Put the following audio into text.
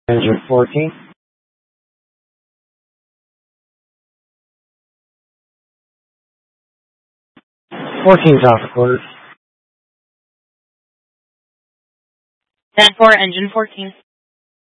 Engine 14. 14's off the quarters. 10-4, engine 14.